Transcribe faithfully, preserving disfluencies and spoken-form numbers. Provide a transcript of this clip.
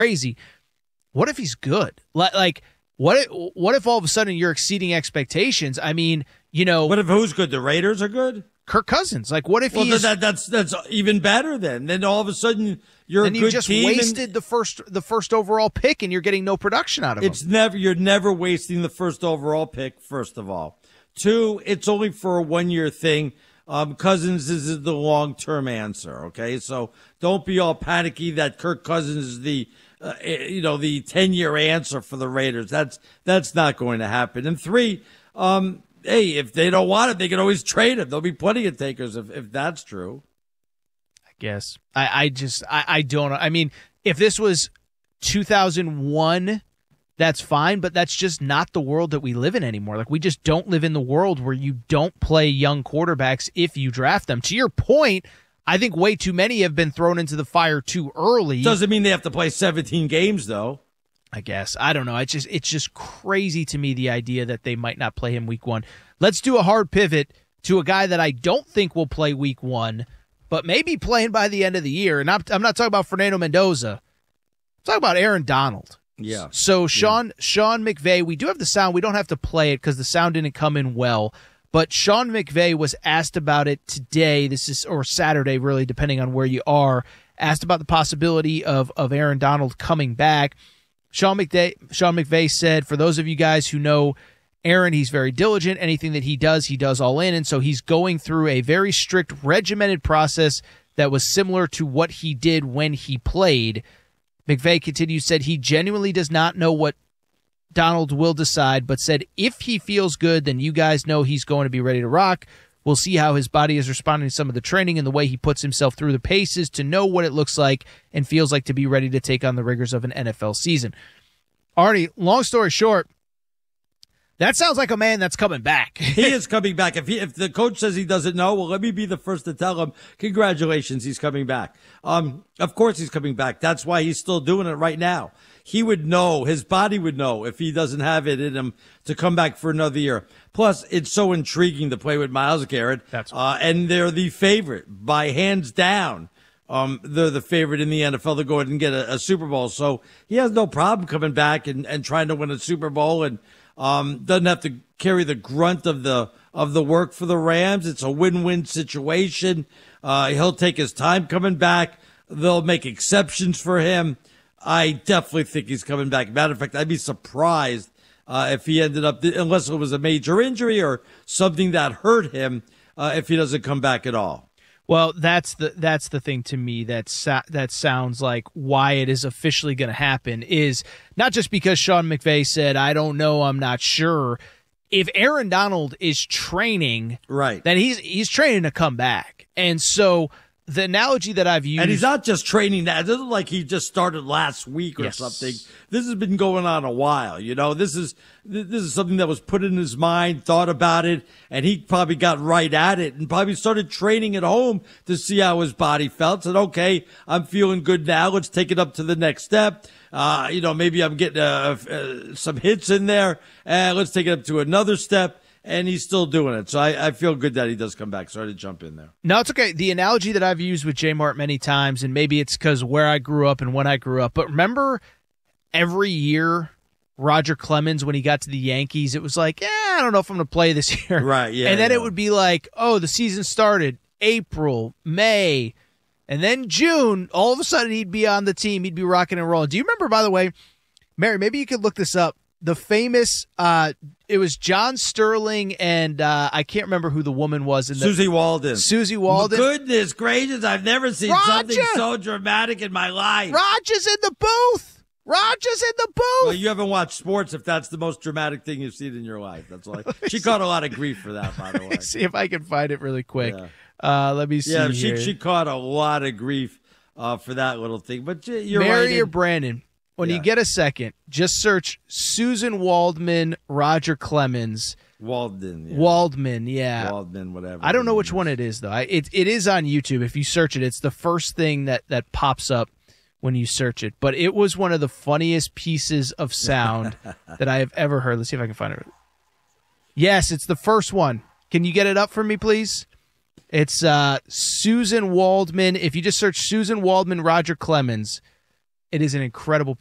crazy. What if he's good? Like, what if, what if all of a sudden you're exceeding expectations? I mean, you know. What if who's good? The Raiders are good? Kirk Cousins. Like, what if well, he's. That, that's that's even better then. Then all of a sudden you're and a you good just team wasted and, the first the first overall pick and you're getting no production out of it's him. It's never, you're never wasting the first overall pick, first of all. Two, it's only for a one-year thing. Um, Cousins is the long-term answer, okay? So don't be all panicky that Kirk Cousins is the, uh, you know, the ten-year answer for the Raiders. That's that's not going to happen. And three, um, hey, if they don't want it, they can always trade him. There'll be plenty of takers if, if that's true. I guess. I, I just, I, I don't know. I mean, if this was two thousand one, that's fine, but that's just not the world that we live in anymore. Like, we just don't live in the world where you don't play young quarterbacks if you draft them. To your point, I think way too many have been thrown into the fire too early. Doesn't mean they have to play seventeen games, though. I guess. I don't know. It's just it's just crazy to me, the idea that they might not play him week one. Let's do a hard pivot to a guy that I don't think will play week one, but maybe playing by the end of the year. And I'm, I'm not talking about Fernando Mendoza. I'm talking about Aaron Donald. Yeah. So Sean yeah. Sean McVay, we do have the sound. We don't have to play it because the sound didn't come in well. But Sean McVay was asked about it today. This is or Saturday, really, depending on where you are. Asked about the possibility of of Aaron Donald coming back. Sean McVay, Sean McVay said, for those of you guys who know Aaron, he's very diligent. Anything that he does, he does all in. And so he's going through a very strict, regimented process that was similar to what he did when he played. McVay continues, said he genuinely does not know what Donald will decide, but said if he feels good, then you guys know he's going to be ready to rock. We'll see how his body is responding to some of the training and the way he puts himself through the paces to know what it looks like and feels like to be ready to take on the rigors of an N F L season. Artie, long story short, that sounds like a man that's coming back. He is coming back. If he, if the coach says he doesn't know, well, let me be the first to tell him, congratulations, he's coming back. Um, of course he's coming back. That's why he's still doing it right now. He would know, his body would know if he doesn't have it in him to come back for another year. Plus, it's so intriguing to play with Myles Garrett. That's uh, and they're the favorite by hands down. Um, they're the favorite in the N F L to go ahead and get a, a Super Bowl. So he has no problem coming back and, and trying to win a Super Bowl and, um, doesn't have to carry the grunt of the, of the work for the Rams. It's a win-win situation. Uh, he'll take his time coming back. They'll make exceptions for him. I definitely think he's coming back. Matter of fact, I'd be surprised uh, if he ended up, unless it was a major injury or something that hurt him, uh, if he doesn't come back at all. Well, that's the that's the thing to me that sa- that sounds like why it is officially going to happen is not just because Sean McVay said, I don't know, I'm not sure. If Aaron Donald is training, right, then he's he's training to come back. And so the analogy that I've used, and he's not just training that. It isn't like he just started last week or yes. something. This has been going on a while. You know, this is this is something that was put in his mind, thought about it, and he probably got right at it and probably started training at home to see how his body felt. Said, okay, I'm feeling good now. Let's take it up to the next step. Uh, you know, maybe I'm getting uh, uh, some hits in there, and let's take it up to another step. And he's still doing it. So I, I feel good that he does come back. Sorry to jump in there. No, it's okay. The analogy that I've used with J Mart many times, and maybe it's because where I grew up and when I grew up, but remember every year Roger Clemens, when he got to the Yankees, it was like, yeah, I don't know if I'm going to play this year. Right, yeah. And then yeah. it would be like, oh, the season started April, May, and then June. All of a sudden he'd be on the team. He'd be rocking and rolling. Do you remember, by the way, Mary, maybe you could look this up, the famous uh, – it was John Sterling and uh, I can't remember who the woman was. In the, Susie Walden. Susie Walden. Goodness gracious, I've never seen Roger! something so dramatic in my life. Roger's in the booth. Roger's in the booth. Well, you haven't watched sports if that's the most dramatic thing you've seen in your life. That's all. I, she caught a lot of grief for that, by the way. Let me see if I can find it really quick. Yeah. Uh, let me see Yeah, here. she she caught a lot of grief uh, for that little thing. But you're Mary right. or Brandon, when Yeah. you get a second, just search Susan Waldman, Roger Clemens. Walden. Yeah. Waldman, yeah. Waldman, whatever. I don't know which one it is, though. I, it It is on YouTube. If you search it, it's the first thing that, that pops up when you search it. But it was one of the funniest pieces of sound that I have ever heard. Let's see if I can find it. Yes, it's the first one. Can you get it up for me, please? It's uh, Susan Waldman. If you just search Susan Waldman, Roger Clemens, It is an incredible